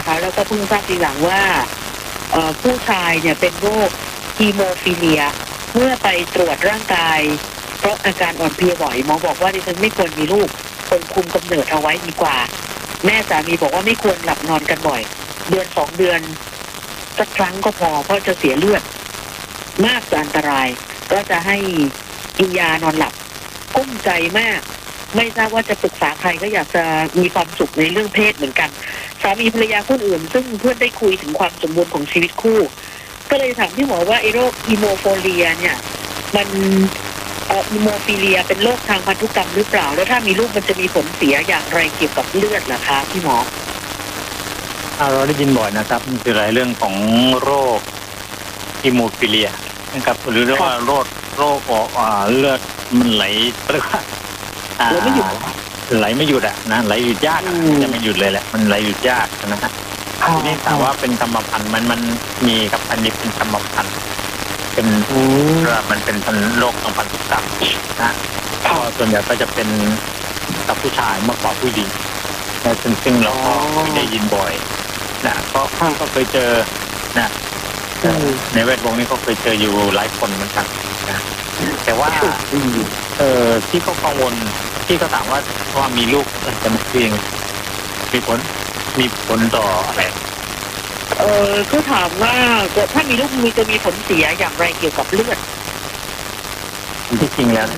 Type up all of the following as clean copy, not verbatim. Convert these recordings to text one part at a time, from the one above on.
นะคะแล้วก็เพิ่งทราบทีหลังว่าผู้ชายเนี่ยเป็นโรคฮีโมฟิเลียเมื่อไปตรวจร่างกายเพราะอาการอ่อนเพลียบ่อยหมอบอกว่าดิฉันไม่ควรมีลูกควรคุมกำเนิดเอาไว้ดีกว่าแม่สามีบอกว่าไม่ควรหลับนอนกันบ่อยเดือน2 เดือนสักครั้งก็พอเพราะจะเสียเลือดมากจะอันตรายก็จะให้กินยานอนหลับกุ้มใจมากไม่ทราบว่าจะปรึกษาใครก็อยากจะมีความสุขในเรื่องเพศเหมือนกันสามีภรรยาคู่อื่นซึ่งเพื่อนได้คุยถึงความสมบูรณ์ของชีวิตคู่ก็เลยถามพี่หมอว่าไอ้โรคอีโมโฟเลียเนี่ยมันอีโมฟิเลียเป็นโรคทางพันธุกรรมหรือเปล่าแล้วถ้ามีลูกมันจะมีผลเสียอย่างไรเกี่ยวกับเลือดล่ะคะพี่หมอเราได้ยินบ่อยนะครับคือหลายเรื่องของโรคฮีโมฟิเลียนะครับหรือเรียกว่าโรคเลือดมันไหลเรียกว่าไหลไม่หยุดไหลไม่หยุดอ่ะนะไหลหยุดยากจะไม่หยุดเลยแหละมันไหลหยุดยากนะฮะทีนี้ถามว่าเป็นกรรมพันธุ์มันมีครับอันนี้เป็นกรรมพันธุ์เป็นมันเป็นโรคทางพันธุกรรมนะก็ส่วนใหญ่ก็จะเป็นกับผู้ชายมากกว่าผู้หญิงแต่ซึ่งเราก็ได้ยินบ่อยนะก็เคยเจอนะในแวดวงนี้ก็เคยเจออยู่หลายคนเหมือนกันนะแต่ว่าที่เขากังวลที่เขาถามว่ามีลูกจะมาเพียงมีผลต่ออะไรก็ถามว่าถ้ามีลูกจะมีผลเสียอย่างไรเกี่ยวกับเลือดที่จริงแล้ว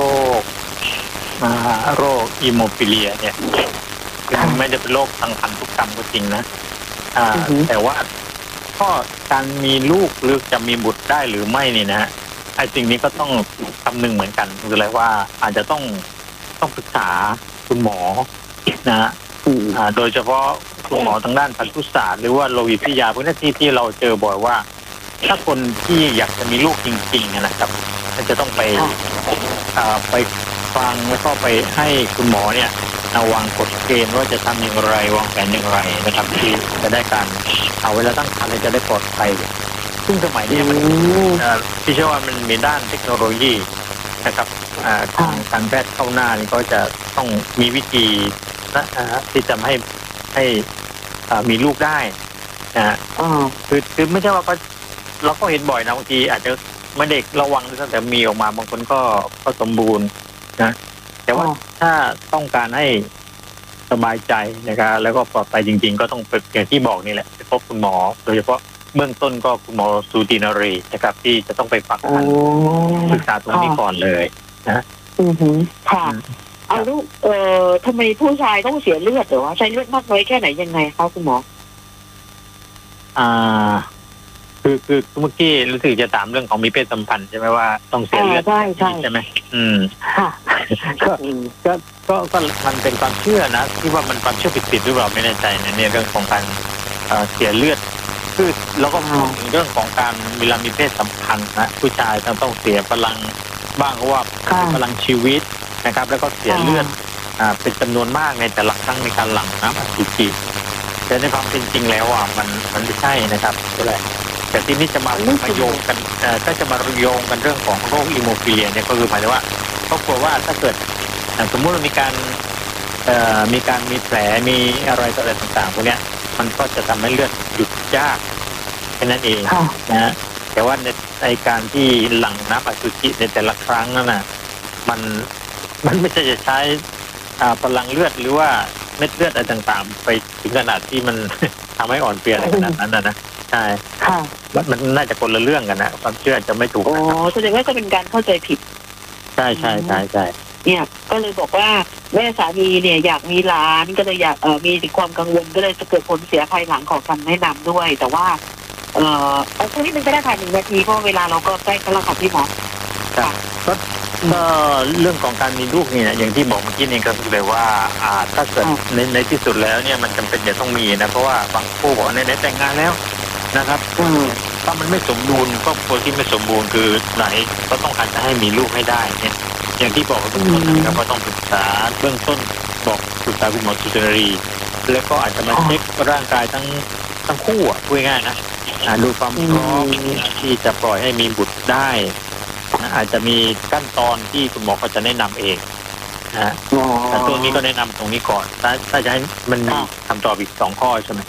โรคอีโมฟิเลียเนี่ยไม่ได้เป็นโรคทางพันธุกรรมก็จริงนะแต่ว่าก็การมีลูกหรือจะมีบุตรได้หรือไม่นี่นะไอ้สิ่งนี้ก็ต้องคำนึงเหมือนกันคืออะไรว่าอาจจะต้องปรึกษาคุณหมอนะโดยเฉพาะคุณหมอทางด้านพันธุศาสตร์หรือว่าโลหิตวิทยาพวกนี้ที่เราเจอบ่อยว่าถ้าคนที่อยากจะมีลูกจริงๆนะครับจะต้องไปฟังแล้วก็ไปให้คุณหมอเนี่ยวางกฎเกณฑ์ว่าจะทำอย่างไรวางแผนอย่างไรนะครับที่จะได้การเอาเวลาตั้งครรภ์จะได้ปลอดภัยซึ่งสมัยนี้มันที่เชื่อว่ามันมีด้านเทคโนโลยีนะครับการแพทย์เข้าหน้านี่ก็จะต้องมีวิธีที่จะให้มีลูกได้นะคือไม่ใช่ว่าเราก็เห็นบ่อยนะบางทีอาจจะไม่เด็กระวังตั้งแต่มีออกมาบางคนก็สมบูรณ์นะแต่ว่าถ้าต้องการให้สบายใจนะครับแล้วก็ปลอดภัยจริงๆก็ต้องอย่างที่บอกนี่แหละไปพบคุณหมอโดยเฉพาะเบื้องต้นก็คุณหมอสูตินรีนะครับที่จะต้องไปฟังการศึกษาตรงนี้ก่อนเลยนะค่ะเอาลูกทำไมผู้ชายต้องเสียเลือดหรือว่าใช้เลือดมากน้อยแค่ไหนยังไงคะคุณหมอคือเมื่อกี้รู้สึกจะถามเรื่องของมีเพศสัมพันธ์ใช่ไหมว่าต้องเสียเลือดใช่ไหมก็มันเป็นความเชื่อนะที่ว่ามันความเชื่อผิดหรือเปล่าไม่แน่ใจในเรื่องของการเสียเลือดคือเราก็พูดถึงเรื่องของการเวลามีเพศสัมพันธ์นะผู้ชายต้องเสียพลังบ้างเพราะว่าพลังชีวิตนะครับแล้วก็เสียเลือดเป็นจำนวนมากในแต่ละครั้งในการหลั่งน้ำอสุจิแต่ในความเป็นจริงแล้วมันไม่ใช่นะครับอะไรแต่ที่นี้จะมาโยงกันก็จะมาโยงกันเรื่องของโรคอีโมฟิเลียเนี่ยก็คือหมายถึงว่าเขากลัวว่าถ้าเกิดสมมติว่ามีการมีแผลมีอะไรต่ออะไรต่างๆพวกนี้มันก็จะทำให้เลือดหยุดยากแค่นั้นเองนะแต่ว่าในการที่หลั่งน้ำอสุจิในแต่ละครั้งนั่นน่ะมันไม่ใช่จะใช้พลังเลือดหรือว่าเม็ดเลือดอะไรต่างๆไปถึงขนาดที่มันทำให้อ่อนเพลียอะไรขนาดนั้นนะใช่มันน่าจะคนละเรื่องกันนะความเชื่อจะไม่ถูกแสดงว่าก็เป็นการเข้าใจผิดใช่เนี่ยก็เลยบอกว่าแม่สามีเนี่ยอยากมีหลานก็เลยอยากมีความกังวลก็เลยจะเกิดผลเสียภายหลังของคำแนะนำด้วยแต่ว่าเอาตรงนี้มันก็ได้ภาย1 นาทีเพราะเวลาเราก็ใกล้กันแล้วค่ะพี่หมอก็เรื่องของการมีลูกเนี่ยอย่างที่บอกเมื่อกี้นี่ก็คือเลยว่าถ้าเกิดในที่สุดแล้วเนี่ยมันจำเป็นจะต้องมีนะเพราะว่าบางคู่บอกในแต่งงานแล้วนะครับถ้ามันไม่สมบูรณ์ครอบครัวที่ไม่สมบูรณ์คือไหนก็ต้องการจะให้มีลูกให้ได้เนี่ยอย่างที่บอกทุกคนนะครับก็ต้องปรึกษาเบื้องต้นบอกปรึกษาคุณหมอสุจรีแล้วก็อาจจะมาเช็คร่างกายทั้งคู่พูดง่ายๆนะดูความพร้อมที่จะปล่อยให้มีบุตรได้อาจจะมีขั้นตอนที่คุณหมอก็จะแนะนำเองนะแต่ตรงนี้ก็แนะนำตรงนี้ก่อนถ้าจะให้มันมีคำตอบอีก2 ข้อใช่ไหม